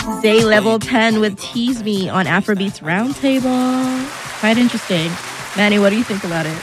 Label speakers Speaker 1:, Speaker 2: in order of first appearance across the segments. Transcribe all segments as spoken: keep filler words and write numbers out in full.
Speaker 1: Zay Level ten with Tease Me on Afrobeats Roundtable. Quite interesting. Manny, what do you think about it?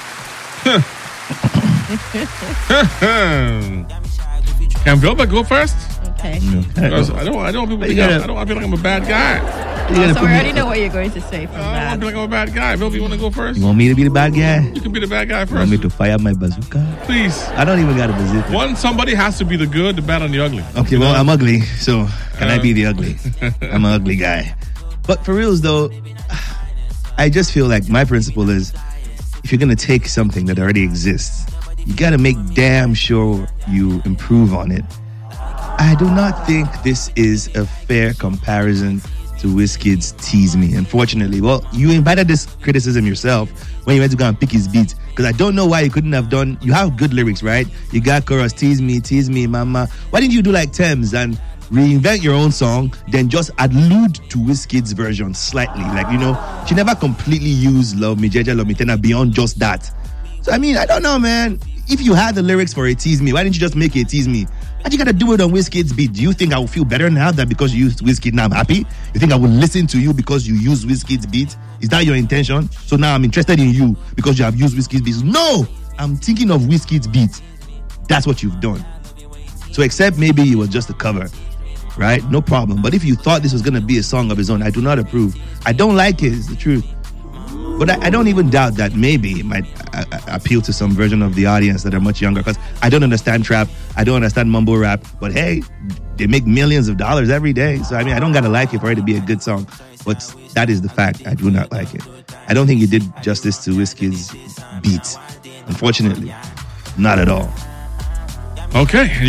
Speaker 2: Can Vilma go first?
Speaker 1: Okay.
Speaker 2: Because I don't, I don't want people to think I'm, I don't want to feel like I'm a bad guy.
Speaker 1: Oh, so we already know what you're going to say from
Speaker 2: I don't
Speaker 1: that.
Speaker 2: want to feel like I'm a bad guy. Vilma, you want to go first?
Speaker 3: You want me to be the bad guy?
Speaker 2: You can be the bad guy
Speaker 3: You want
Speaker 2: first.
Speaker 3: me to fire my bazooka?
Speaker 2: Please.
Speaker 3: I don't even got a bazooka.
Speaker 2: One, somebody has to be the good, the bad, and the ugly.
Speaker 3: Okay, well, I'm ugly, so can I be the
Speaker 2: Uh,
Speaker 3: ugly? I'm an ugly guy. But for reals, though, I just feel like my principle is if you're going to take something that already exists, you got to make damn sure you improve on it. I do not think this is a fair comparison to Wizkid's Tease Me, unfortunately. Well, you invited this criticism yourself when you went to go and pick his beats, because I don't know why you couldn't have done, you have good lyrics, right? You got chorus, tease me, tease me, mama. Why didn't you do like Thames and reinvent your own song, then just allude to Wizkid's version slightly? Like, you know, she never completely used Love Me, Jeje Love Me, Tena beyond just that. So, I mean, I don't know, man. If you had the lyrics for a Tease Me, why didn't you just make it Tease Me? Why'd you gotta do it on Wizkid's beat? Do you think I will feel better now that because you used Wizkid now I'm happy? You think I will listen to you because you use Wizkid's beat? Is that your intention? So now I'm interested in you because you have used Wizkid's beat? No! I'm thinking of Wizkid's beat. That's what you've done. So except maybe it was just a cover, right? No problem. But if you thought this was gonna be a song of his own, I do not approve. I don't like it, it's the truth. But I, I don't even doubt that maybe it might uh, appeal to some version of the audience that are much younger, because I don't understand trap, I don't understand mumble rap, but hey, they make millions of dollars every day. So I mean, I don't gotta like it for it to be a good song, but that is the fact. I do not like it. I don't think he did justice to Wizkid's beats, unfortunately. Not at all.
Speaker 2: Okay.